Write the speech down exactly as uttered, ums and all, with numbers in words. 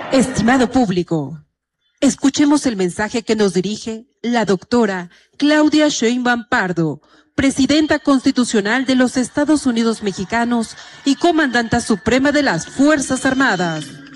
Estimado público, escuchemos el mensaje que nos dirige la doctora Claudia Sheinbaum Pardo, Presidenta Constitucional de los Estados Unidos Mexicanos y Comandanta Suprema de las Fuerzas Armadas.